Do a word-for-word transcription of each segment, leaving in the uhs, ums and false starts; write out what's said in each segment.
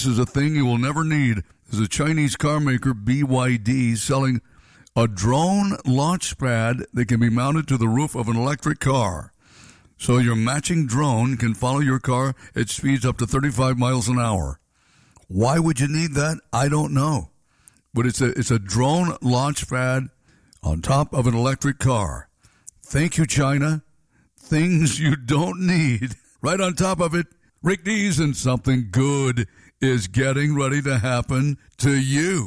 this is a thing you will never need. There's a Chinese car maker, B Y D, selling a drone launch pad that can be mounted to the roof of an electric car. So your matching drone can follow your car at speeds up to thirty-five miles an hour. Why would you need that? I don't know. But it's a it's a drone launch pad on top of an electric car. Thank you, China. Things you don't need. Right on top of it, Rick Dees, and something good is getting ready to happen to you.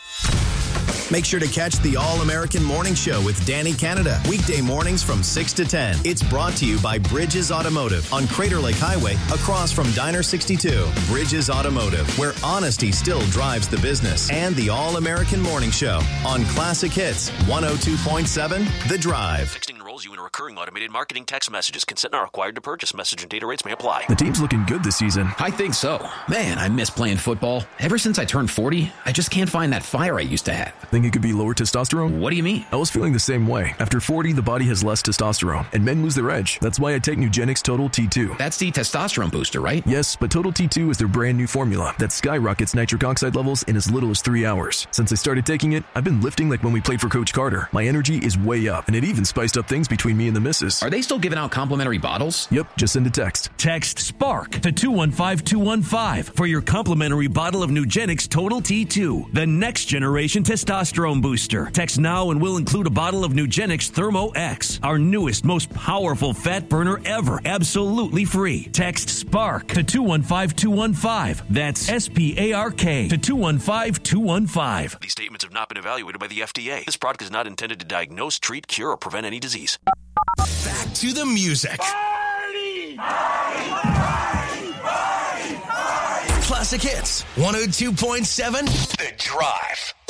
Make sure to catch the All-American Morning Show with Danny Canada. Weekday mornings from six to ten. It's brought to you by Bridges Automotive on Crater Lake Highway across from Diner sixty-two. Bridges Automotive, where honesty still drives the business. And the All-American Morning Show on Classic Hits one oh two point seven The Drive. Texting enrolls you in a recurring automated marketing text messages. Consent not required to purchase. Message and data rates may apply. The team's looking good this season. I think so. Man, I miss playing football. Ever since I turned forty, I just can't find that fire I used to have. Think it could be lower testosterone? What do you mean? I was feeling the same way. After forty, the body has less testosterone, and men lose their edge. That's why I take Nugenix Total T two. That's the testosterone booster, right? Yes, but Total T two is their brand new formula that skyrockets nitric oxide levels in as little as three hours. Since I started taking it, I've been lifting like when we played for Coach Carter. My energy is way up, and it even spiced up things between me and the missus. Are they still giving out complimentary bottles? Yep, just send a text. Text SPARK to two one five two one five for your complimentary bottle of Nugenix Total T two, the next generation testosterone booster. Text now and we'll include a bottle of Nugenix Thermo X, our newest, most powerful fat burner ever, absolutely free. Text SPARK to two one five two one five. That's S P A R K to two one five two one five. These statements have not been evaluated by the F D A. This product is not intended to diagnose, treat, cure, or prevent any disease. Back to the music. Party! Party! Party! Party! Party! Classic Hits one oh two point seven The Drive.